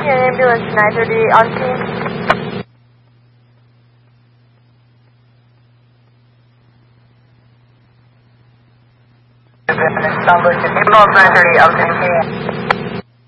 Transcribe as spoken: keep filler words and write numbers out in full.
ten ambulance nine thirty on scene. Number nine thirty up to